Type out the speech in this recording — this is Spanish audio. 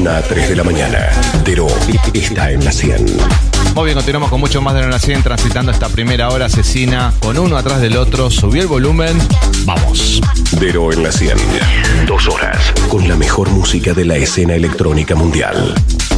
1 a 3 de la mañana. Dero está en la 100. Muy bien, continuamos con mucho más de la 100, transitando esta primera hora asesina con uno atrás del otro. Subí el volumen, vamos. Dero en la 100. 2 horas con la mejor música de la escena electrónica mundial.